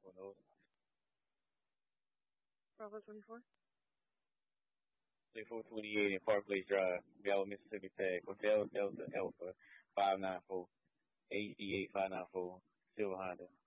Who knows? Bravo 24. 2428 in Park Place Drive, Gallup, Mississippi tag. Hotel Delta Alpha 594. HD8594. Silver Honda.